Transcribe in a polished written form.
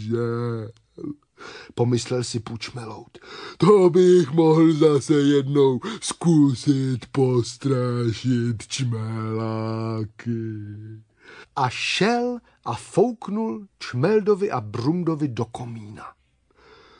žel. Pomyslel si Pučmelout. To bych mohl zase jednou zkusit postrášit čmeláky. A šel a fouknul Čmeldovi a Brumdovi do komína.